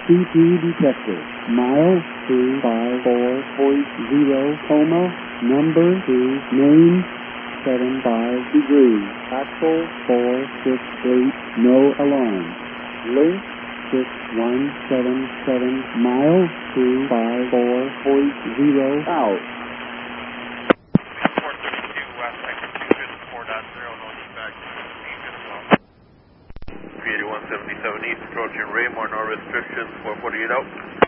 CP detector. Mile 254.0, coma, number 2, name 75 degrees, actual 468, no alarm. Link 6177, mile 254.0, out. 432 West Sector 254.0, no feedback. 38177 East, approaching Raymore, no restrictions, 448 out.